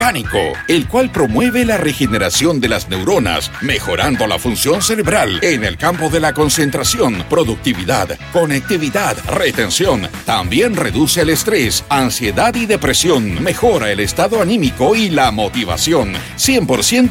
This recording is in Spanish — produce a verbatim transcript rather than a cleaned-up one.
mecánico, el cual promueve la regeneración de las neuronas, mejorando la función cerebral en el campo de la concentración, productividad, conectividad, retención. También reduce el estrés, ansiedad y depresión, mejora el estado anímico y la motivación. cien por ciento